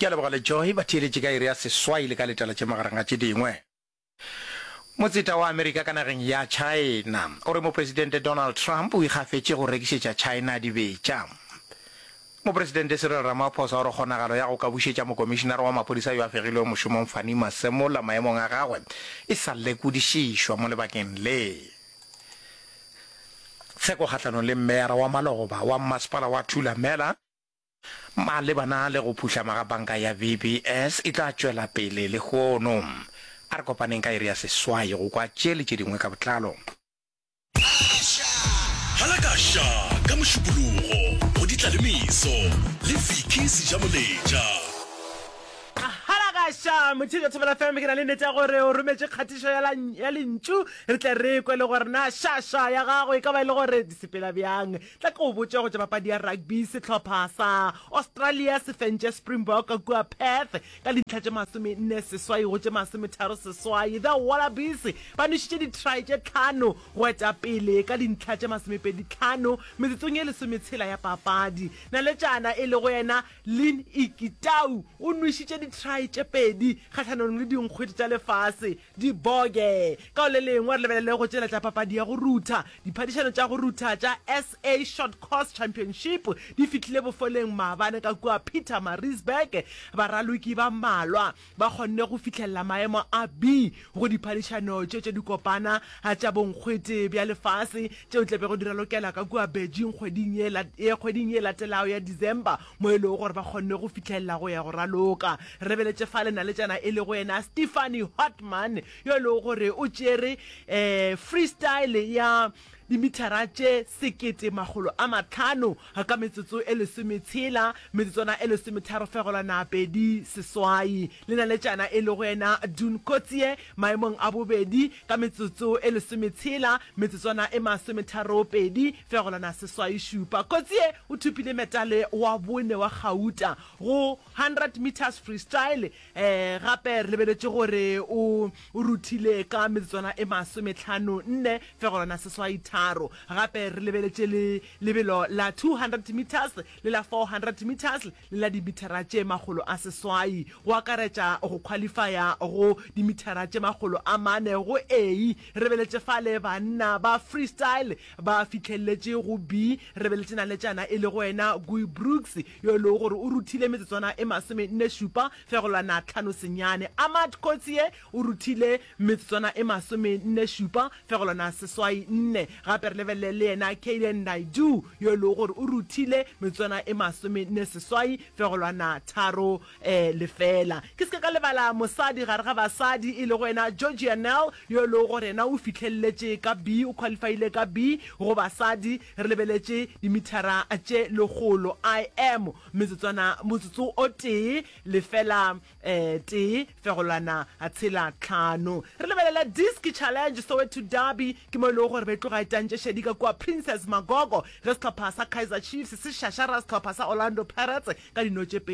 Ke a lebogale Joy ba theeletše ka iri ya seswai le ka letala tše magaranga tše dingwe. Motseta wa Amerika ka nageng ya China o re mopresidente Donald Trump o ikgafetše go rekišetša China dibetša. Mopresidente Cyril Ramaphosa o re kgonagalo ya go ka bušetša mokomišenara wa maphodisa yo a fegilwego mošomong Fanny Masemola maemong a gagwe e sa lekodišišwa mo lebakeng le. Tsheko kgatlhanong le mmera wa Maloba wa mmasepala wa Thulamela malebana le go phutlhama ga banka ya VBS e tla tšwela pele le gono. A re kopaneng ka iri ya seswai go kwa tšele tše dingwe ka botlalo. Halakasha ka mošupologo go ditlalemiso le Vicky Sejamoleja. Halakasha motšhedi thobela fm ke na le nete gore o rometše kgatišo ya lentšu re tle re kwe le gore na shasha ya gago e ka ba le gore disepela bjang tla ke go botse go tša papadi ya rugby sehlopha sa Australia se fentše Springbok kua Perth ka dintlha tše 40 go tše 30 the Wallabies ba nošitše ditry tše 5 go eta pele ka dintlha tše 25 metsetsong e lesometshela ya papadi na le tšana e le go yena Lynn Ikitau o nošitše ditry tše pedi kgatlhanong le dinkgwedi tša lefase di boge ka le lengwe re lebelele go tšela tša papadi ya go rutha diphadišano tša go rutha tša SA Short Course Championship di fihlile bofoleng maabane ka kua Peter Maritzburg baraloki ba malwa ba kgonne go fihlelela maemo a B go diphadišano tše di kopana tša bonkgwete bja lefase tšeo tlebe go dira lokela ka kua Beijing kgweding ye latelago ya December mo e lego gore ba kgonne go fihlelela go ya go raloka re beletše fa le na le tšana e le go yena Stephanie Hartman yo le gore o tšere freestyle ya dimithara tše 1500 ka metsotso e lesometshela metsotsona e lesometharofegolana pedi seswai le na le tšana e le go yena Dune Kotsie maemong a bobedi ka metsotso e lesometshela metsotsona e masometharopedi fegolana seswai šupa Kotsie o thupile metale wa bone wa Gauta go 100 meters freestyle gape re lebeletše gore o ruthile ka metsotsona e masometlhano nne fegolana seswai gape re lebeletše lebelo la 200 meters le la 400 meters le la dimithara tše magolo a seswai go akaretša go qualifya go dimithara tše magolo a mane go A re beletše fa le banna ba freestyle ba fitlheletse go B re beletše na le tšana e le go wena Guy Brooks yo le gore o ruthile metsotswana e 47 fegolwana 5 senyane Ahmad Kotsie o ruthile metsotswana e 47 fegolwana seswai 4 gape re lebelele le yena Kaden Naidu yo le gore o ruthile metsotswana e 40 fegolwana 3 lefela ke se ka lebala mosadi gare ga basadi e le go yena Georgia Nell yo le gore na o fitlheletse ka B o qualifyile ka B go basadi re lebeletše dimithara tše legolo IM motsotso o tee lefela tee fegolwana tshela 5 re lebelela disc challenge Soweto Derby ke mo le gore be tloga itantše shedi ka kua Princess Magogo ge sehlopha sa Kaizer Chiefs se shashara sehlopha sa Orlando Pirates ka dino tše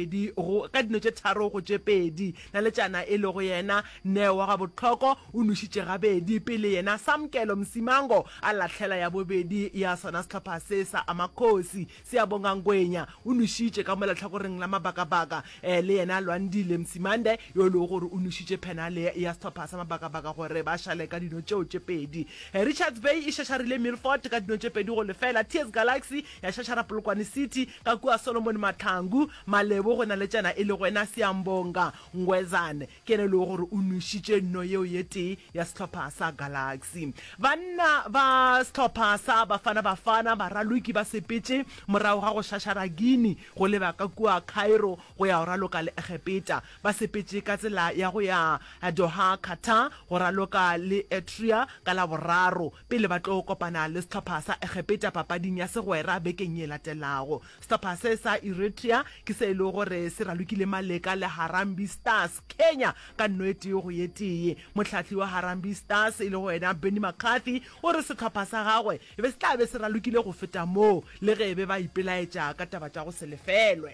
3 go tše 2 na le tšana e le go yena Neo ga botlhoko o nošitše gabedi pele yena Samkelo Msimango a lahlela ya bobedi ya sona sehlopha se sa Amakhosi se a bongangwenya o nošitše ka molatlhakoreng la mabakabaka le yena Lwandile Msimande yo le gore o nošitše penale ya sehlopha sa mabakabaka gore ba šale ka dino tšeo tše 2 Richards Bay e šašarile Milford ka dino tše 2 go lefela TS Galaxy ya šašara Polokwane City ka kua Solomon Mathangu Malebo go na le tšana e le go ena Siambonga Ngwezane ke ne le gore o nošitše no yeo ye tee ya sehlopha sa Galaxy banna ba sehlopha sa Bafana baraloki ba sepetše morago ga go šašara Guinea go leba ka kua Cairo go ya go raloka le Egepeta ba sepetše ka tsela ya go ya Doha Qatar go raloka le Eritrea ka la boraro pele ba tlo kopana le sehlopha sa Egepeta papading ya segwera bekeng e latelago sehlopha se sa Eritrea ke se ile gore se ralokile maleka le Harambee Stars Kenya ka nnete go yetee motlhatli wa Harambee Stars ile go wena Benny McCarthy o re sehlopha sa gagwe e be se tla be se ralokile go feta mo le ge be ba ipelaetša ka taba tša go se lefelwe.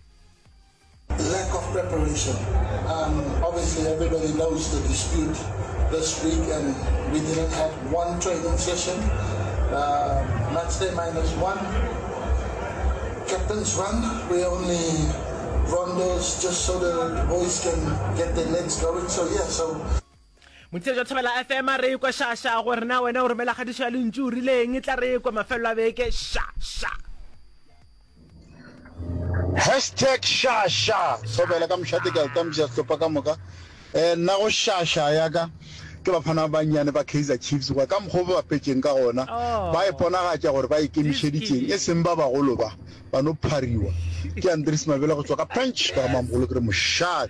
Lack of preparation. Obviously, everybody knows the dispute this week, and we didn't have one training session. Match day -1. Captain's run, we only Rondo, because just so the boys can get their legs going. So yeah, so. Motsejo Thobela FM re kwa shasha gore na wena o romela khadiso ya lentšu rileng e tla re kwa mafelo a beke shasha #shasha Thobela ka mshate ka tamsha stopa ka moka nna go shasha ya ka ke ba phana ba nyane ba Kaizer Chiefs kwa ka mkhobo ba petjeng ka gona ba iponagatša gore ba ikemišeditseng e seng ba bagolo ba no phariwa ke Andries Mabela go tswa ka punch ka mamgolo ke re moshate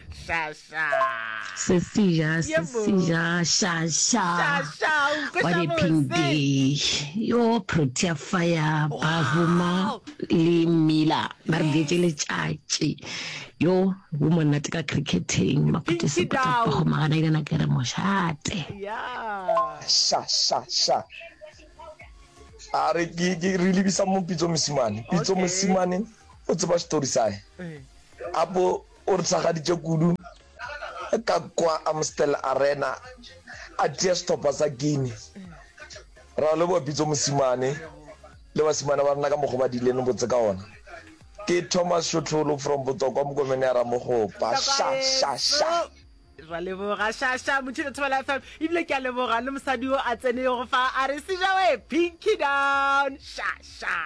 Sesija, shasha. What a pink day. Yo, Protea Fire, Bavuma, Limila, Margele Chachi. Yo, woman that got cricketing, Maputi Sipata, Homana, and I get a moshate. Yeah. Sha. Are really be some pizzo missimani. Pizzo missimani. What's about story say? Abo or Sahadi Jokulu. Kakwa Amstel Arena a dear stoppers again. Ralobo Pizzo Musimani, Lewasimana Nagamohoma Dilen Botagaon. Get Thomas Shotolo from Botogom Gomenera Moho, Sha. Ralevora shasha Motsejo Thobela FM ibile ke a leboga le mosadi o a tsene go fa a re sejawe pinky down shasha.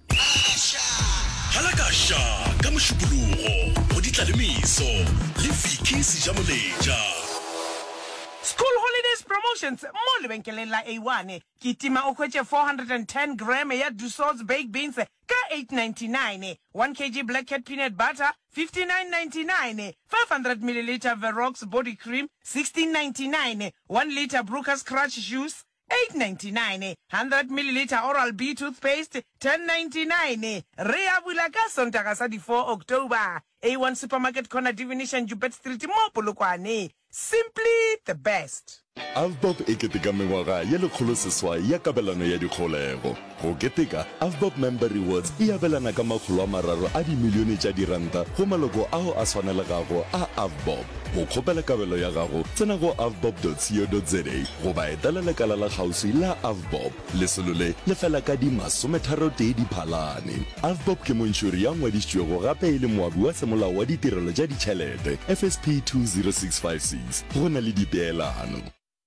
Halakasha ka mošupologo go ditlalemiso le Vicky Sejamoleja. School holidays promotions mo lebenkeleng la A1 kitima o khwetse 410 gram ya Dussault's baked beans ka 8.99, 1 kg black cat peanut butter 59.99, 500 milliliter Verox body cream 16.99, 1 liter Brooker's Crunch juice 8.99, 100 milliliter Oral-B toothpaste 10.99. Rea bula ka Sontaga sa di 4 October. A1 Supermarket Corner Divination Jupet Street mo Polokwane. Simply the best. Avbob e keteka mengwaga ya lekgolo seswai ya kabelano ya dikgolego. Go keteka, Avbob Member Rewards e abelana ka $300 a dimilione tša diranta go maloko ao a swanelegago a Avbob. Go kgopela kabelo ya gago, tsena go avbob.co.za go ba etela lekala la kgauswi la Avbob. Lesolo le fela ka di30 Diphalane. Avbob ke montšhuri ya ngwadišitšwego gape e le moabi wa semolao wa ditirelo tša ditšhelete FSP 20656 go na le dipeelano.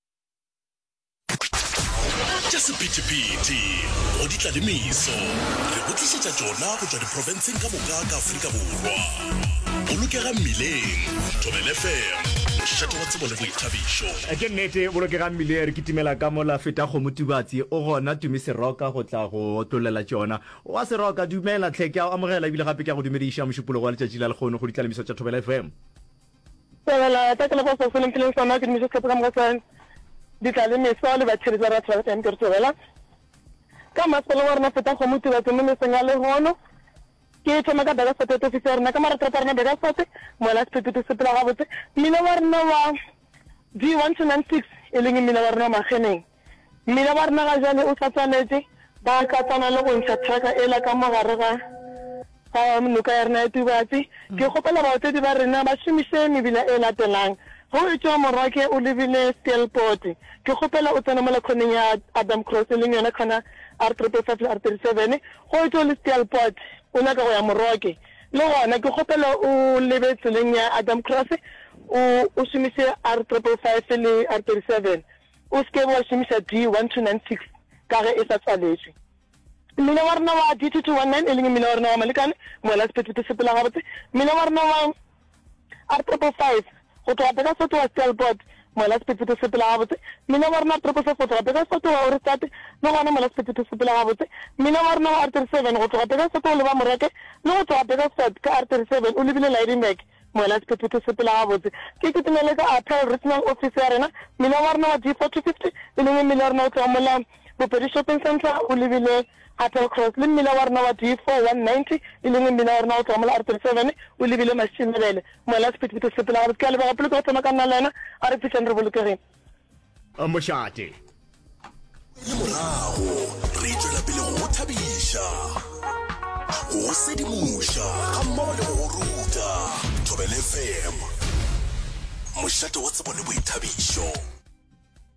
Tša sephetephete go ditlalemiso re go tlišetša tšona go tšwa diprofenseng ka moka ka Afrika Borwa. Bolokega mmileng Thobela FM mošate wa tsebo le boithabišo. Ke nnete bolokega mmile re kitimela ka mola feta go motubatsi o gona Tumi Seroka go tla go tlolela tšona wa Seroka dumela tlhe ke a amogela ebile gape ke a go dumediša mošupologo wa letšatši la lekgono go ditlalemiso tša Thobela FM. Tsela ta kala go se lempileng sona ke mme se ka mo ka ditlalemiso le batšhedi ba ratho ba tsena ke Thobela ka masolo wa rena feta go motubatsi mo meseng ya legono ke thoma ka daga sete officer na ka mara trata rena daga sete mo la sepetete se pela gabotse mmino wa rena wa D1296 e leng mmino wa rena mageneng mmino wa rena ga jale o tlatsanetse ba ka tsana le go ntsha traka e la ka mogare ga mnuka ya rena tubatsi ke gopela ba tedi ba rena ba šimise mebila e latelang go itwa morake o lebile Steelport ke gopela o tsena mo lekgoneng ya Adam Cross le yona kana R355 R37 go itwa le Steelport o naka go ya morake le gona ke gopela o lebe tseleng ya Adam Cross o šimise R355 le R37 o ske bo šimise D1296 ka ge e sa tsaletswe mina warna wa D2219 elingi mina warna wa malikane mola spetite sepela gabotse mina warna wa R355 go tloga peka soto wa Steelport mola spetite sepela gabotse mina warna R355 go tloga peka soto wa Oristate le gona mola spetite sepela gabotse mina warna wa R37 go tloga peka soto le ba moreke le go tloga peka soto ka R37 o lebile Ladymac mola spetite sepela gabotse ke kitimele ka Apple Regional Office ya rena mina warna wa D450 elingi mina warna o tloga mola Bopedi Shopping Center o lebile Apple Cross le mmila warna wa D4190 ilingi mmila warna wa tsamala R37 o lebile Mashinelele mola sepetite sepela ga ka le ba pele go tsama ka nna lena a re pitšeng re bolokegeng mošate le morago re tswela pele go thabiša go sedimoša ga mmogo le go ruta Thobela FM mošate wa tsebo le boithabišo.